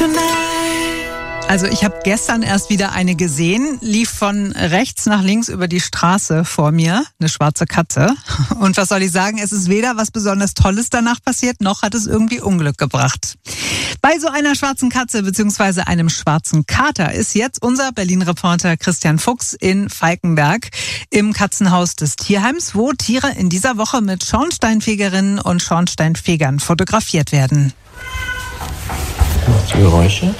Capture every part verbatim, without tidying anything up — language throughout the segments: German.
Also ich habe gestern erst wieder eine gesehen, lief von rechts nach links über die Straße vor mir, eine schwarze Katze. Und was soll ich sagen, es ist weder was besonders Tolles danach passiert, noch hat es irgendwie Unglück gebracht. Bei so einer schwarzen Katze bzw. einem schwarzen Kater ist jetzt unser Berlin-Reporter Christian Fuchs in Falkenberg im Katzenhaus des Tierheims, wo Tiere in dieser Woche mit Schornsteinfegerinnen und Schornsteinfegern fotografiert werden. Die Geräusche.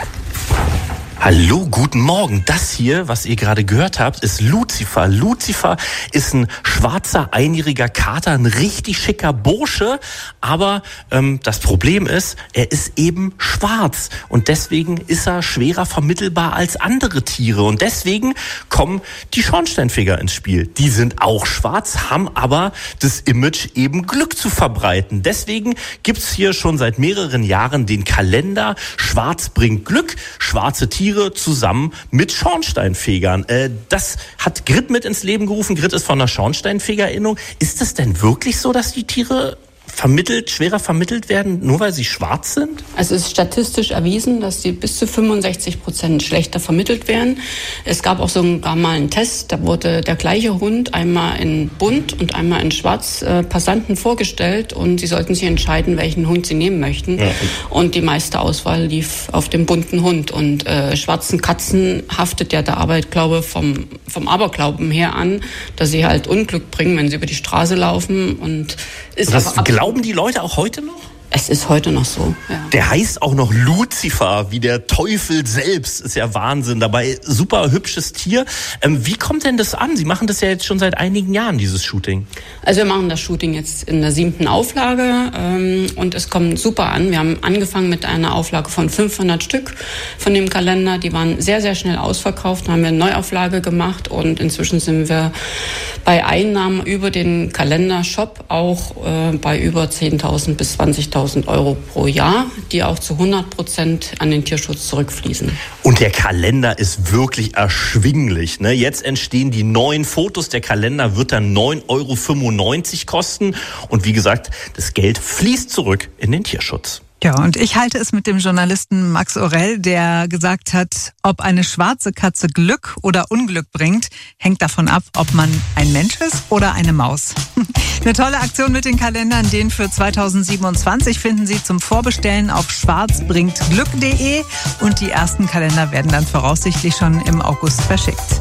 Hallo, guten Morgen. Das hier, was ihr gerade gehört habt, ist Lucifer. Lucifer ist ein schwarzer, einjähriger Kater, ein richtig schicker Bursche. Aber ähm, das Problem ist, er ist eben schwarz. Und deswegen ist er schwerer vermittelbar als andere Tiere. Und deswegen kommen die Schornsteinfeger ins Spiel. Die sind auch schwarz, haben aber das Image, eben Glück zu verbreiten. Deswegen gibt's hier schon seit mehreren Jahren den Kalender Schwarz bringt Glück, schwarze Tiere zusammen mit Schornsteinfegern. Äh, das hat Grit mit ins Leben gerufen. Grit ist von der Schornsteinfeger-Innung. Ist es denn wirklich so, dass die Tiere vermittelt, schwerer vermittelt werden, nur weil sie schwarz sind? Also es ist statistisch erwiesen, dass sie bis zu fünfundsechzig Prozent schlechter vermittelt werden. Es gab auch sogar mal einen Test, da wurde der gleiche Hund einmal in bunt und einmal in schwarz äh, Passanten vorgestellt und sie sollten sich entscheiden, welchen Hund sie nehmen möchten. Ja. Und die meiste Auswahl lief auf dem bunten Hund. Und äh, schwarzen Katzen haftet ja der Aberglaube vom, vom Aberglauben her an, dass sie halt Unglück bringen, wenn sie über die Straße laufen. Und ist das glauben die Leute auch heute noch? Es ist heute noch so, ja. Der heißt auch noch Lucifer, wie der Teufel selbst. Ist ja Wahnsinn. Dabei super hübsches Tier. Ähm, wie kommt denn das an? Sie machen das ja jetzt schon seit einigen Jahren, dieses Shooting. Also wir machen das Shooting jetzt in der siebten Auflage ähm, und es kommt super an. Wir haben angefangen mit einer Auflage von fünfhundert Stück von dem Kalender. Die waren sehr, sehr schnell ausverkauft. Dann haben wir eine Neuauflage gemacht und inzwischen sind wir bei Einnahmen über den Kalendershop auch äh, bei über zehntausend bis zwanzigtausend Euro pro Jahr, die auch zu hundert Prozent an den Tierschutz zurückfließen. Und der Kalender ist wirklich erschwinglich, ne? Jetzt entstehen die neuen Fotos. Der Kalender wird dann neun Euro fünfundneunzig kosten. Und wie gesagt, das Geld fließt zurück in den Tierschutz. Ja, und ich halte es mit dem Journalisten Max Orell, der gesagt hat, ob eine schwarze Katze Glück oder Unglück bringt, hängt davon ab, ob man ein Mensch ist oder eine Maus. Eine tolle Aktion mit den Kalendern, den für zweitausendsiebenundzwanzig finden Sie zum Vorbestellen auf schwarzbringtglück punkt de und die ersten Kalender werden dann voraussichtlich schon im August verschickt.